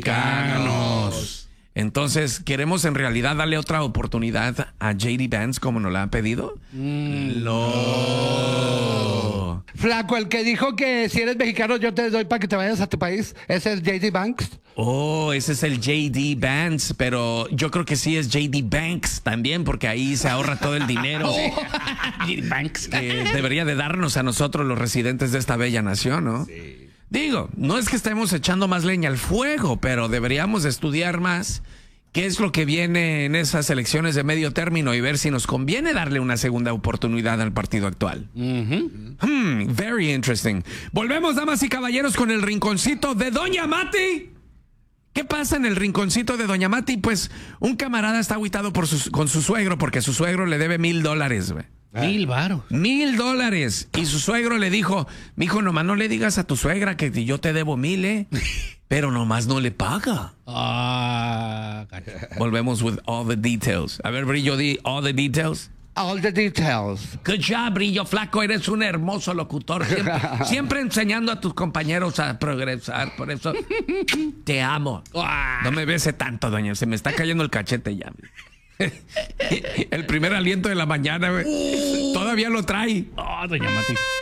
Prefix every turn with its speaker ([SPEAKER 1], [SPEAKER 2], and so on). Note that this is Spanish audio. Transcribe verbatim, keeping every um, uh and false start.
[SPEAKER 1] mexicanos. Entonces, ¿queremos en realidad darle otra oportunidad a J D Vance como nos la han pedido?
[SPEAKER 2] Mm,
[SPEAKER 1] no.
[SPEAKER 2] Flaco, el que dijo que si eres mexicano yo te doy para que te vayas a tu país, ¿ese es J D Banks?
[SPEAKER 1] Oh, ese es el J D Vance, pero yo creo que sí es J D Banks también, porque ahí se ahorra todo el dinero.
[SPEAKER 3] J D Banks.
[SPEAKER 1] Que debería de darnos a nosotros los residentes de esta bella nación, ¿no? Sí. Digo, no es que estemos echando más leña al fuego, pero deberíamos estudiar más qué es lo que viene en esas elecciones de medio término y ver si nos conviene darle una segunda oportunidad al partido actual.
[SPEAKER 2] Uh-huh.
[SPEAKER 1] Hmm, very interesting. Volvemos, damas y caballeros, con el rinconcito de Doña Mati. ¿Qué pasa en el rinconcito de Doña Mati? Pues un camarada está agüitado por su, con su suegro porque su suegro le debe mil dólares, güey.
[SPEAKER 3] Mil varos.
[SPEAKER 1] Mil dólares. Y su suegro le dijo, mijo, nomás no le digas a tu suegra que yo te debo mil, ¿eh? Pero nomás no le paga.
[SPEAKER 3] Ah,
[SPEAKER 1] Volvemos with all the details. A ver, Brillo, di all the details.
[SPEAKER 2] All the details.
[SPEAKER 1] Good job, Brillo Flaco. Eres un hermoso locutor. Siempre, siempre enseñando a tus compañeros a progresar. Por eso te amo. No me bese tanto, doña. Se me está cayendo el cachete ya. El primer aliento de la mañana, güey. Todavía lo trae.
[SPEAKER 3] Oh, Doña Mati.